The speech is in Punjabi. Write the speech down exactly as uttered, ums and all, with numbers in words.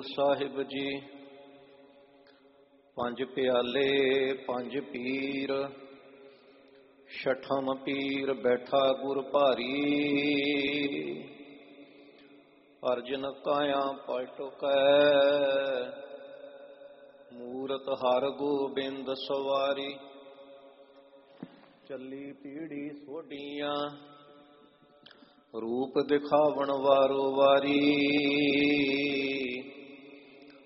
ਸਾਹਿਬ ਜੀ। ਪੰਜ ਪਿਆਲੇ ਪੰਜ ਪੀਰ, ਛਠਮ ਪੀਰ ਬੈਠਾ ਗੁਰ ਭਾਰੀ। ਅਰਜਨ ਕਾਇਆ ਪਲਟੁਕੈ, ਮੂਰਤ ਹਰ ਗੋਬਿੰਦ ਸਵਾਰੀ। ਚੱਲੀ ਪੀੜੀ ਸੋਢੀਆਂ, ਰੂਪ ਦਿਖਾਵਣ ਵਾਰੋ ਵਾਰੀ।